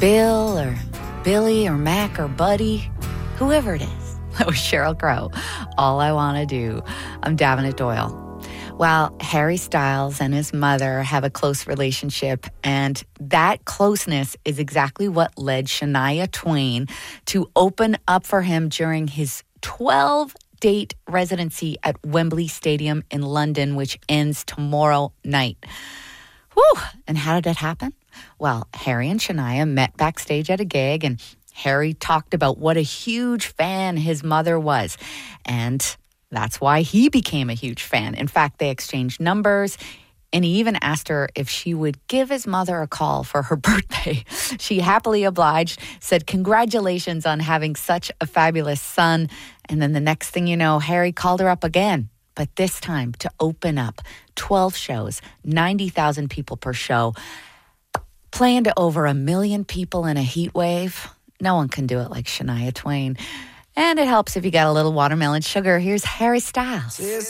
Bill or Billy or Mac or Buddy, whoever it is. That was Sheryl Crow. All I Want to Do. I'm Davenant Doyle. Well, Harry Styles and his mother have a close relationship, and that closeness is exactly what led Shania Twain to open up for him during his 12-date residency at Wembley Stadium in London, which ends tomorrow night. Whew! And how did it happen? Well, Harry and Shania met backstage at a gig, and Harry talked about what a huge fan his mother was. And that's why he became a huge fan. In fact, they exchanged numbers, and he even asked her if she would give his mother a call for her birthday. She happily obliged, said congratulations on having such a fabulous son. And then the next thing you know, Harry called her up again, but this time to open up 12 shows, 90,000 people per show, playing to over 1 million people in a heat wave. No one can do it like Shania Twain. And it helps if you got a little watermelon sugar. Here's Harry Styles.